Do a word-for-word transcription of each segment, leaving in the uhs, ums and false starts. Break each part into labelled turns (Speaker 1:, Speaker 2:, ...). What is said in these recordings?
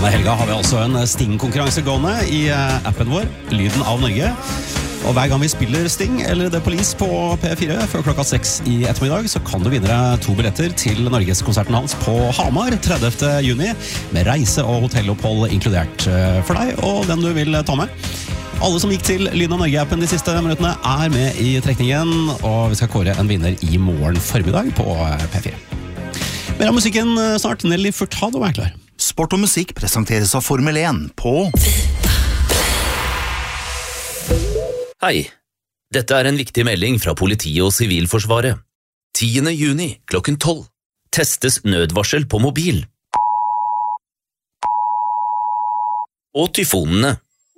Speaker 1: Denne helga har vi altså en Sting-konkurranse gående i appen vår, Lyden av Norge. Og hver gang vi spiller Sting eller The Police på P fire før klokka seks i ettermiddag, så kan du vinne to billetter til Norgeskonserten hans på Hamar tredivte juni, med reise- og hotellopphold inkludert for deg og den du vil ta med. Alle som gikk til Lyden av Norge-appen de siste minuttene er med i trekningen, og vi skal kåre en vinner i morgen formiddag på P fire. Mer av musikken snart. Nelly Furtado er klar.
Speaker 2: Sport og musikk presenteres av Formel én på...
Speaker 3: Hei, dette er en viktig melding fra politiet og Sivilforsvaret. tiende juni klokken tolv testes nødvarsel på mobil. Og tyfonene.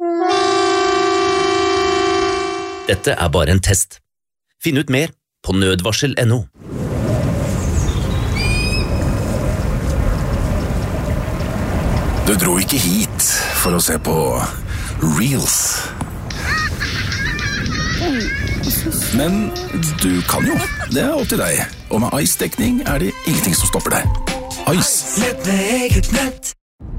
Speaker 3: Dette er bare en test. Finn ut mer på nødvarsel punktum no.
Speaker 4: Du dro ikke hit for å se på Reels. Men du kan jo, det er opp til deg. Og med Ice-dekning er det ingenting som stopper deg. Ice.
Speaker 5: Nett med eget nett.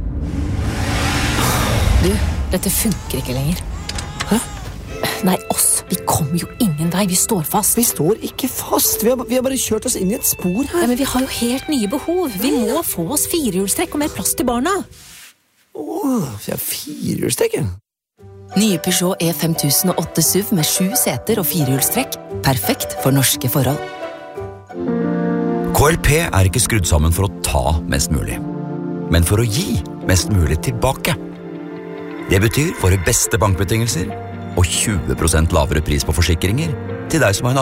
Speaker 6: Du, dette funker ikke lenger.
Speaker 5: Hæ?
Speaker 6: Nei, oss. Vi kommer jo ingen vei. Vi står fast.
Speaker 5: Vi står ikke fast. Vi har, vi har bare kjørt oss inn i et spor her.
Speaker 6: Ja, men vi har jo helt nye behov. Vi må få oss firehjulstrekk og mer plass til barna.
Speaker 5: Åh, vi har firehjulstrekk.
Speaker 7: Nye Peugeot E fem tusen og åtte S U V med sju seter og firehjulstrekk. Perfekt for norske forhold.
Speaker 8: K L P er ikke skrudd sammen for å ta mest mulig, men for å gi mest mulig tilbake. Det betyr våre beste bankbetingelser og tjue prosent lavere pris på forsikringer til deg som har en